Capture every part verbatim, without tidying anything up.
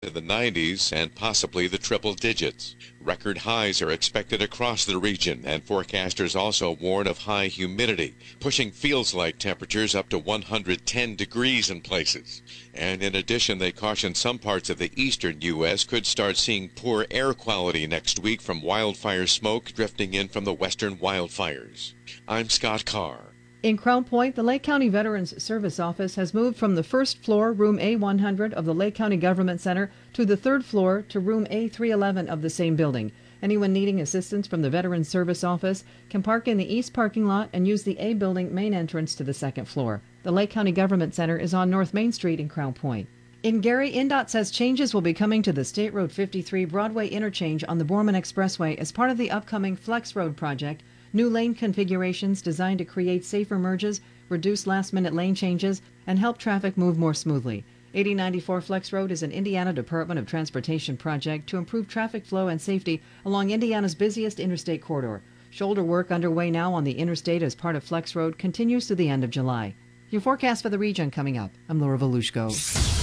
in the nineties and possibly the triple digits. Record highs are expected across the region, and forecasters also warn of high humidity, pushing feels-like temperatures up to one hundred ten degrees in places. And in addition, they caution some parts of the eastern U S could start seeing poor air quality next week from wildfire smoke drifting in from the western wildfires. I'm Scott Carr. In Crown Point, the Lake County Veterans Service Office has moved from the first floor, room A one hundred of the Lake County Government Center, to the third floor to room A three eleven of the same building. Anyone needing assistance from the Veterans Service Office can park in the east parking lot and use the A building main entrance to the second floor. The Lake County Government Center is on North Main Street in Crown Point. In Gary, N D O T says changes will be coming to the State Road fifty-three Broadway interchange on the Borman Expressway as part of the upcoming Flex Road project. New lane configurations designed to create safer merges, reduce last-minute lane changes, and help traffic move more smoothly. eighty ninety-four Flex Road is an Indiana Department of Transportation project to improve traffic flow and safety along Indiana's busiest interstate corridor. Shoulder work underway now on the interstate as part of Flex Road continues to the end of July. Your forecast for the region coming up. I'm Laura Volushko.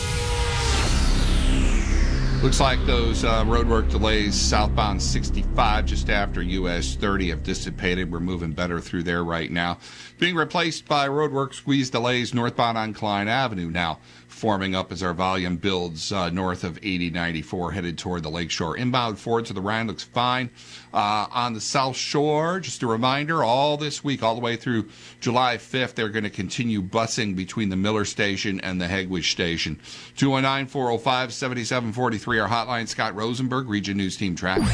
Looks like those uh, roadwork delays southbound sixty-five just after U S thirty have dissipated. We're moving better through there right now. Being replaced by roadwork squeeze delays northbound on Klein Avenue now, forming up as our volume builds uh, north of eighty ninety-four headed toward the lakeshore. Inbound Ford to the Rhine looks fine. Uh, on the South Shore, just a reminder, all this week, all the way through July fifth, they're going to continue busing between the Miller Station and the Hegwisch Station. two one nine, four oh five, seven seven four three, our hotline. Scott Rosenberg, Region News Team Traffic.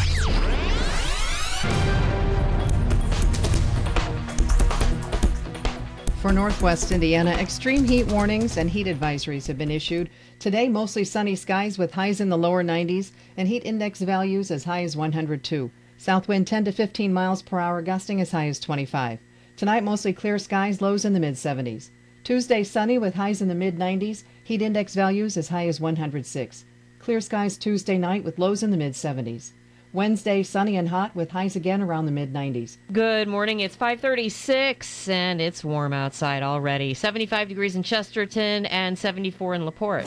For Northwest Indiana, extreme heat warnings and heat advisories have been issued. Today, mostly sunny skies with highs in the lower nineties and heat index values as high as one hundred two. South wind ten to fifteen miles per hour, gusting as high as twenty-five. Tonight, mostly clear skies, lows in the mid seventies. Tuesday, sunny with highs in the mid nineties, heat index values as high as one hundred six. Clear skies Tuesday night with lows in the mid seventies. Wednesday, sunny and hot with highs again around the mid nineties. Good morning. It's five thirty-six and it's warm outside already. seventy-five degrees in Chesterton and seventy-four in LaPorte.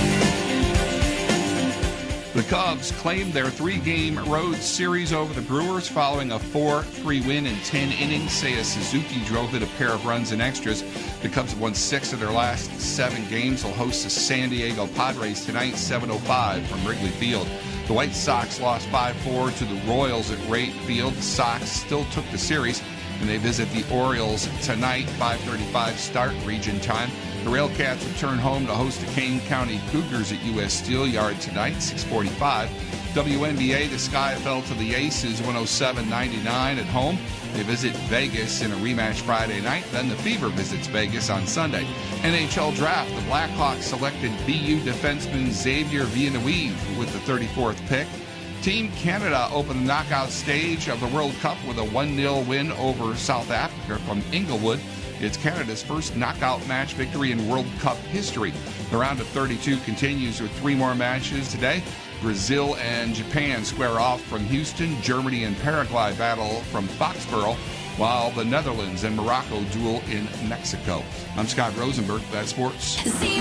The Cubs claimed their three-game road series over the Brewers following a four three win in ten innings. Seiya Suzuki drove in a pair of runs and extras. The Cubs have won six of their last seven games. They'll host the San Diego Padres tonight, seven oh five from Wrigley Field. The White Sox lost five four to the Royals at Wright Field. The Sox still took the series, and they visit the Orioles tonight, five thirty-five start region time. The Railcats return home to host the Kane County Cougars at U S Steel Yard tonight, six forty-five. W N B A, the Sky fell to the Aces, one oh seven ninety-nine at home. They visit Vegas in a rematch Friday night. Then the Fever visits Vegas on Sunday. N H L Draft, the Blackhawks selected B U defenseman Xavier Villeneuve with the thirty-fourth pick. Team Canada opened the knockout stage of the World Cup with a one nil win over South Africa from Inglewood. It's Canada's first knockout match victory in World Cup history. The round of thirty-two continues with three more matches today. Brazil and Japan square off from Houston. Germany and Paraguay battle from Foxborough, while the Netherlands and Morocco duel in Mexico. I'm Scott Rosenberg. That's sports.